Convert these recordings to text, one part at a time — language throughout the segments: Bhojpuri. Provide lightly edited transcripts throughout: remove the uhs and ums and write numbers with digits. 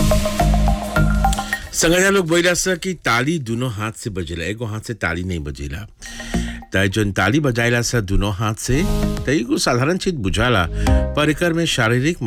संगठन लोग बोला सा कि ताली दोनों हाथ से बजेला, एगो हाथ से ताली नहीं बजेला। त जोन ताली बजाइला सा दोनों हाथ से त एगो साधारण चीज बुझाला, पर एकर में शारीरिक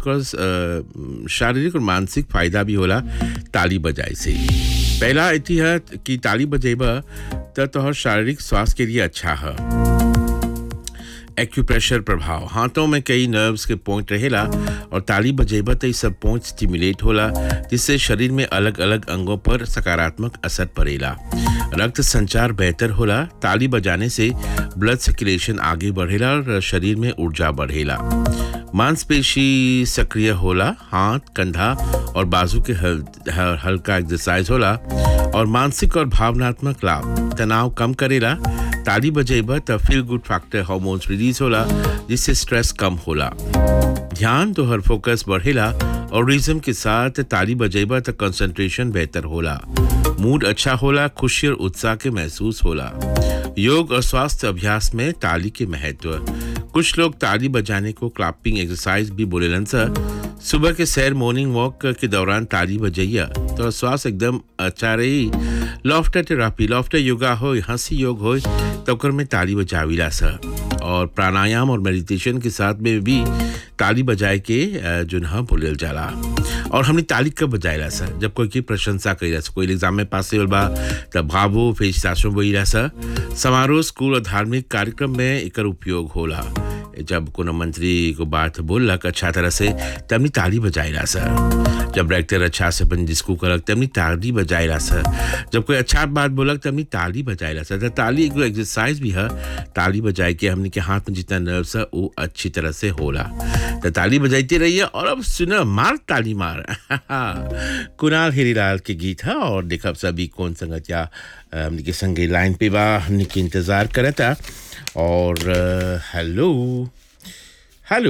और मानसिक फायदा भी होला ताली बजाए से। पहला एती है कि ताली बजेबा त तोहर शारीरिक स्वास्थ्य के लिए अच्छा है। एक्यूप्रेशर प्रभाव, हाथों में कई नर्व्स के पॉइंट रहेला और ताली बजेबा त सब पॉइंट स्टिमुलेट होला, जिससे शरीर में अलग अलग अंगों पर सकारात्मक असर पड़ेला। रक्त संचार बेहतर होला, ताली बजाने से ब्लड सर्कुलेशन आगे बढ़ेला और शरीर में ऊर्जा बढ़ेला। मांसपेशी सक्रिय होला, हाथ, कंधा और बाजू के हल्का एक्सरसाइज होला और मानसिक और भावनात्मक लाभ, तनाव कम करेला। ताली बजेबा त feel good factor hormones release होला, जिससे स्ट्रेस कम होला। ध्यान तो हर फोकस बढ़ेला और रिदम के साथ ताली बजेबा त कंसंट्रेशन बेहतर होला, मूड अच्छा होला, खुशी और उत्साह के महसूस होला। योग और स्वास्थ्य अभ्यास में ताली के महत्व, कुछ लोग ताली बजाने को क्लैपिंग एक्सरसाइज भी बोलेलन सा। सुबह के सैर मॉर्निंग वॉक के दौरान ताली बजैया तो स्वास्थ्य एकदम अच्छा रही। लॉफ्टर थेरेपी, लॉफ्टर योगा हो, हंसी योग हो तो ओकर में ताली बजाविला सा। और प्राणायाम और मेडिटेशन के साथ में भी ताली बजाए के जो ना बोलल जाला। और हमने ताली कब बजाइला सा? जब कोई की प्रशंसा कइला सा, कोई एग्जाम में पास होल बा तब ब्रावो, फेलिसिटेशन बोलिला सा। समारोह, स्कूल और धार्मिक कार्यक्रम में एकर उपयोग होला। जब कोनो मंत्री को बात बोलक अच्छा तरह से तमनी ताली बजाइला सा। जब डायरेक्टर अच्छा से अपन डिस्को करक तमनी ताली बजाइला सा। जब कोई अच्छा बात बोलक तमनी ताली बजाइला सा। तो ताली एक एक्सरसाइज भी है, ताली बजाए के हमने के हाथ में जितना नर्व्स है वो अच्छी तरह से होला। तो ताली बजाते रहिए। और अब सुनो मार ताली मार कुणाल हीरीलाल के गीत है। और देखा सभी कौन संगत या हमने के संगे लाइन पे बा, हमने के इंतजार करता। और हेलो हेलो,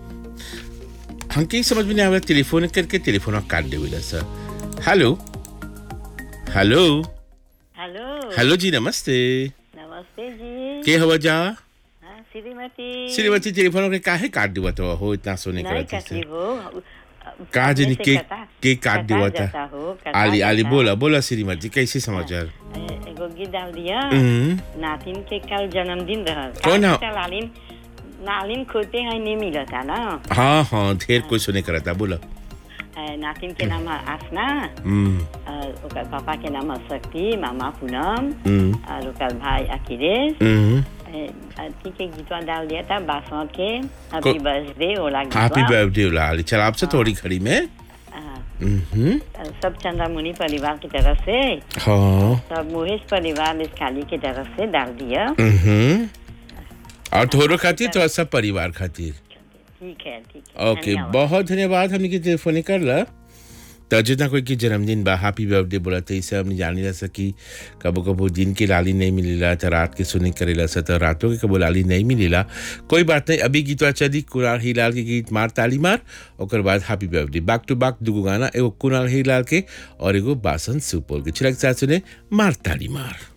हमके समझ में नहीं आया, टेलीफोन करके टेलीफोन काट देवेला सर। हेलो हेलो हेलो हेलो जी, नमस्ते। नमस्ते जी। के हवा जा? हाँ, श्रीमती टेलीफोन के काहे काट देवा तो हो इतना सोने नहीं करती कटी से? हो कहा जी के काट देवा था? आली आली बोला बोला श्रीमती, कैसे समाचार? एगो गीत डाल दिया। नातिन के कल जन्मदिन रहल। कौन है? नालिन खोते हैं नहीं मिला था ना। हाँ हाँ, ढेर कुछ सुने करा था, बोला। नातिन के नाम है आसना, ओकर पापा के नाम है शक्ति, मामा पूनम, और ओकर भाई अखिलेश। ठीक है, गीतवा डाल दिया था बासों के हैप्पी बर्थडे होला। हैप्पी बर्थडे होला। चल आपसे थोड़ी खड़ी में सब चंद्रमुनि परिवार की तरफ से, हाँ, सब मोहेश परिवार खाली की तरफ से डाल दिया। और थोड़ो खातिर तो सब परिवार खातिर। ठीक है ओके, बहुत धन्यवाद। हमने की टेलीफोन कर ला तो जितना कोई की जन्मदिन बा हैप्पी बर्थडे बोला तो इसे हमने जानी जा सकी। कबो कबो दिन की लाली नहीं मिलेला तो रात के सुने करेला सा, तो रातों के कबो लाली नहीं मिलेला। कोई बात नहीं, अभी गीतवा चली कुणाल हीरीलाल के गीत मार ताली मार, ओकर बाद happy birthday bank two bank दुगो गाना, एगो कुणाल हीरीलाल के और एगो बासन सुपौल के। छिलक साथ सुने मार ताली मार।